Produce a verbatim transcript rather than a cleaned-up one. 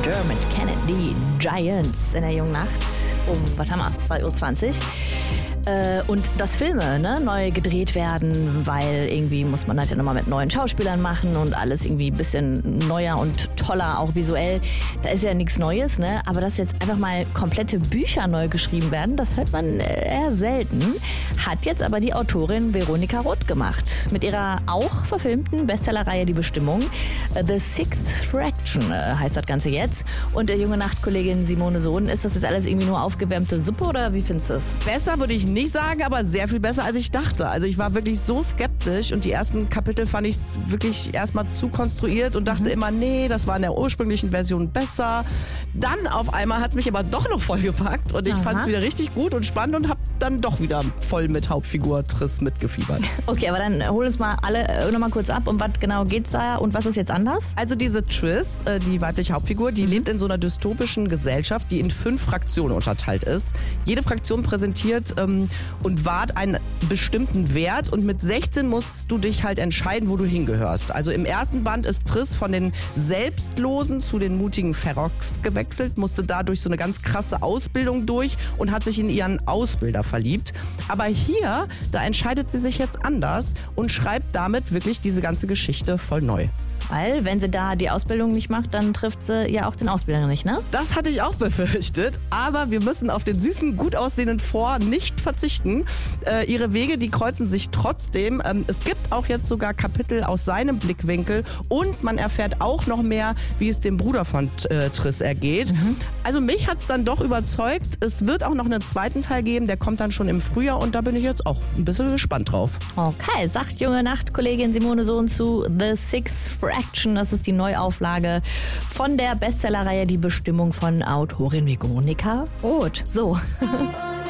Dermot Kennedy, Giants in der jungen Nacht um, was haben wir, zwei Uhr zwanzig. Äh, und dass Filme ne, neu gedreht werden, weil irgendwie muss man halt ja nochmal mit neuen Schauspielern machen und alles irgendwie ein bisschen neuer und toller, auch visuell. Da ist ja nichts Neues, ne? Aber dass jetzt einfach mal komplette Bücher neu geschrieben werden, das hört man eher selten. Hat jetzt aber die Autorin Veronika Roth gemacht. Mit ihrer auch verfilmten Bestsellerreihe Die Bestimmung. The Sixth Fraction heißt das Ganze jetzt. Und der junge Nachtkollegin Simone Sohn, ist das jetzt alles irgendwie nur aufgewärmte Suppe oder wie findest du das? Besser würde ich nicht sagen, aber sehr viel besser, als ich dachte. Also ich war wirklich so skeptisch und die ersten Kapitel fand ich wirklich erstmal zu konstruiert und dachte mhm. immer, nee, das war in der ursprünglichen Version besser. Dann auf einmal hat es mich aber doch noch vollgepackt und ich fand es wieder richtig gut und spannend und habe dann doch wieder voll mit Hauptfigur Triss mitgefiebert. Okay, aber dann hol uns mal alle äh, nochmal kurz ab. Um was genau geht's da und was ist jetzt anders? Also diese Triss, äh, die weibliche Hauptfigur, die mhm. lebt in so einer dystopischen Gesellschaft, die in fünf Fraktionen unterteilt ist. Jede Fraktion präsentiert ähm, und wahrt einen bestimmten Wert und mit sechzehn musst du dich halt entscheiden, wo du hingehörst. Also im ersten Band ist Triss von den Selbstlosen zu den mutigen Ferox gewechselt, musste da durch so eine ganz krasse Ausbildung durch und hat sich in ihren Ausbilder verliebt. Aber hier, da entscheidet sie sich jetzt anders und schreibt damit wirklich diese ganze Geschichte voll neu. Weil, wenn sie da die Ausbildung nicht macht, dann trifft sie ja auch den Ausbilder nicht, ne? Das hatte ich auch befürchtet, aber wir müssen auf den süßen, gut aussehenden Vor nicht verzichten. Äh, ihre Wege, die kreuzen sich trotzdem. Ähm, es gibt auch jetzt sogar Kapitel aus seinem Blickwinkel und man erfährt auch noch mehr, wie es dem Bruder von äh, Triss ergeht. Mhm. Also mich hat's dann doch überzeugt. Es wird auch noch einen zweiten Teil geben, der kommt dann schon im Frühjahr und da bin ich jetzt auch ein bisschen gespannt drauf. Okay, sagt junge Nachtkollegin Simone Sohn zu The Sixth Fraction. Das ist die Neuauflage von der Bestsellerreihe Die Bestimmung von Autorin Veronika Roth. So.